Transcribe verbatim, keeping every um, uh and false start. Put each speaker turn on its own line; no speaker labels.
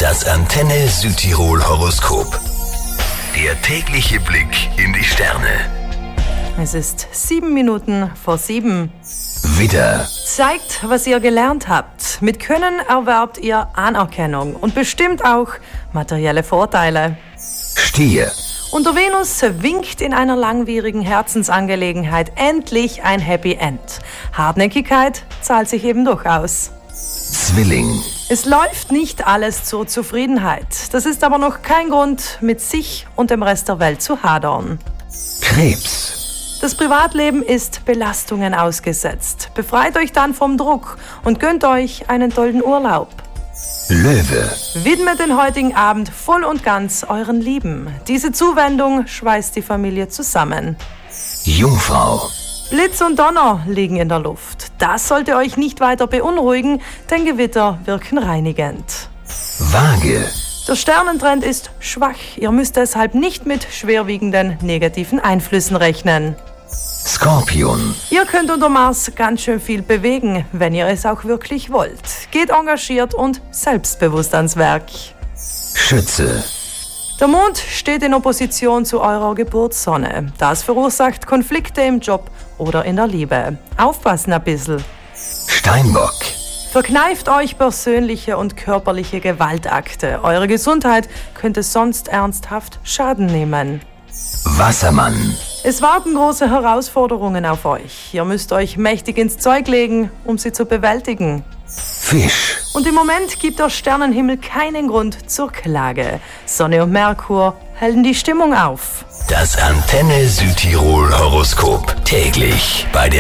Das Antenne Südtirol Horoskop. Der tägliche Blick in die Sterne.
Es ist sieben Minuten vor sieben.
Widder,
Zeigt, was ihr gelernt habt. Mit Können erwerbt ihr Anerkennung und bestimmt auch materielle Vorteile.
Stier,
Und der Venus winkt in einer langwierigen Herzensangelegenheit endlich ein Happy End. Hartnäckigkeit zahlt sich eben doch aus.
Zwilling,
Es läuft nicht alles zur Zufriedenheit. Das ist aber noch kein Grund, mit sich und dem Rest der Welt zu hadern.
Krebs,
Das Privatleben ist Belastungen ausgesetzt. Befreit euch dann vom Druck und gönnt euch einen tollen Urlaub.
Löwe,
Widmet den heutigen Abend voll und ganz euren Lieben. Diese Zuwendung schweißt die Familie zusammen.
Jungfrau,
Blitz und Donner liegen in der Luft. Das sollte euch nicht weiter beunruhigen, denn Gewitter wirken reinigend.
Waage,
Der Sternentrend ist schwach. Ihr müsst deshalb nicht mit schwerwiegenden negativen Einflüssen rechnen.
Skorpion,
Ihr könnt unter Mars ganz schön viel bewegen, wenn ihr es auch wirklich wollt. Geht engagiert und selbstbewusst ans Werk.
Schütze,
Der Mond steht in Opposition zu eurer Geburtssonne. Das verursacht Konflikte im Job oder in der Liebe. Aufpassen ein bisschen.
Steinbock,
Verkneift euch persönliche und körperliche Gewaltakte. Eure Gesundheit könnte sonst ernsthaft Schaden nehmen.
Wassermann,
Es warten große Herausforderungen auf euch. Ihr müsst euch mächtig ins Zeug legen, um sie zu bewältigen.
Fisch,
Und im Moment gibt der Sternenhimmel keinen Grund zur Klage. Sonne und Merkur hellen die Stimmung auf.
das Antenne Südtirol Horoskop. Täglich bei der